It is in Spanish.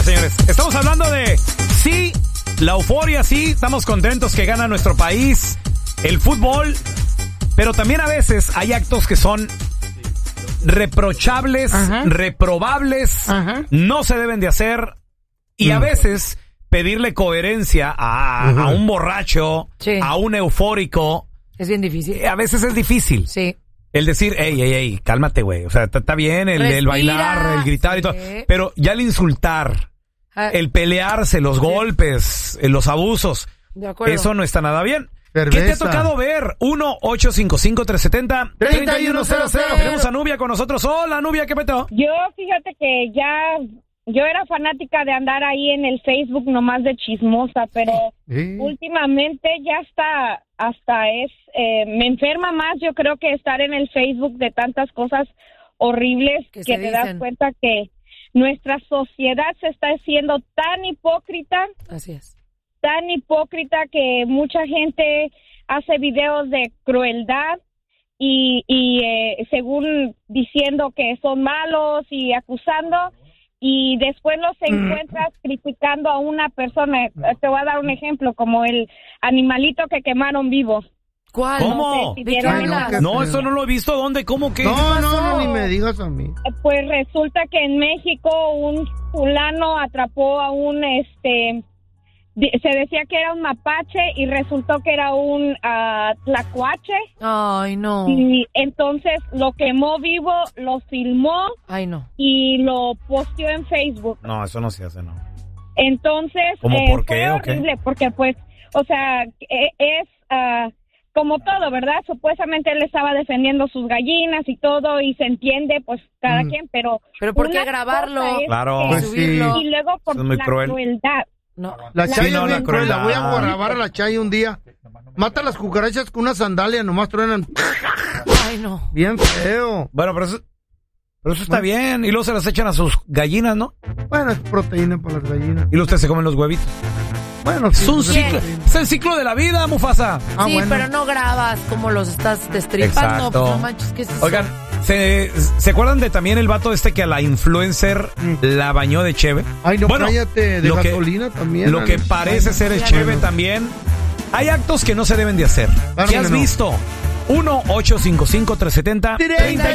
señores. Estamos hablando de sí, la euforia, sí, estamos contentos que gana nuestro país, el fútbol, pero también a veces hay actos que son reprochables, reprobables, no se deben de hacer y a veces pedirle coherencia a un borracho, a un eufórico. Es bien difícil. A veces es difícil. Sí. El decir, ey, cálmate, güey. O sea, está bien el bailar, el gritar y todo. Pero ya el insultar, el pelearse, los golpes, los abusos, eso no está nada bien. Cerveza. ¿Qué te ha tocado ver? 1-855-370-3100. Tenemos a Nubia con nosotros. Hola, Nubia, ¿qué peteo? Yo, fíjate que yo era fanática de andar ahí en el Facebook nomás de chismosa, pero últimamente ya hasta es, me enferma más, yo creo, que estar en el Facebook de tantas cosas horribles que te das cuenta que nuestra sociedad se está haciendo tan hipócrita. Así es. Tan hipócrita que mucha gente hace videos de crueldad y según diciendo que son malos y acusando, y después los encuentras criticando a una persona. Te voy a dar un ejemplo, como el animalito que quemaron vivo. ¿Cuál? ¿Cómo? No, eso no lo he visto. ¿Dónde? ¿Cómo que? No, ni me digas a mí. Pues resulta que en México un fulano atrapó a un se decía que era un mapache y resultó que era un tlacuache. Ay, no. Y entonces lo quemó vivo, lo filmó. Ay, no. Y lo posteó en Facebook. No, eso no se hace, no. Entonces, ¿cómo por qué fue o qué? horrible porque, pues, o sea, es como todo, ¿verdad? Supuestamente él estaba defendiendo sus gallinas y todo, y se entiende, pues, cada quien, pero... ¿Pero por qué grabarlo? Claro. Pues subirlo. Y luego por la crueldad. No. La Chay no, es bien la cruel. La voy a crueldad. grabar a la Chay un día. Mata las cucarachas con una sandalia, nomás truenan. Ay, no. Bien feo. Bueno, pero eso está bien. Y luego se las echan a sus gallinas, ¿no? Bueno, es proteína para las gallinas. Y luego ustedes se comen los huevitos. Bueno, Es un ciclo. Es el ciclo de la vida, Mufasa. Sí, bueno. pero no grabas como los estás destripando. Exacto. Pues no manches, ¿qué es eso? Oigan, ¿se acuerdan de también el vato que a la influencer la bañó de cheve? Ay, no, Bueno, cállate, de lo que- gasolina también. Lo que parece ser el cheve también. Hay actos que no se deben de hacer. Claro ¿Qué has que no. visto? 1-855-370-3100.